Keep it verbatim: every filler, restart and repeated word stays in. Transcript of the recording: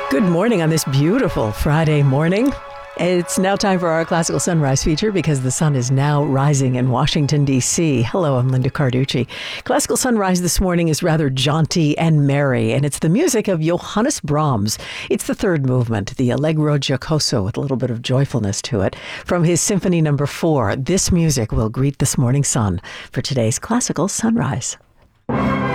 Good morning on this beautiful Friday morning. It's now time for our Classical Sunrise feature because the sun is now rising in Washington, D C. Hello, I'm Linda Carducci. Classical Sunrise this morning is rather jaunty and merry, and it's the music of Johannes Brahms. It's the third movement, the Allegro Giocoso, with a little bit of joyfulness to it. From his Symphony Number Four, this music will greet this morning sun for today's Classical Sunrise.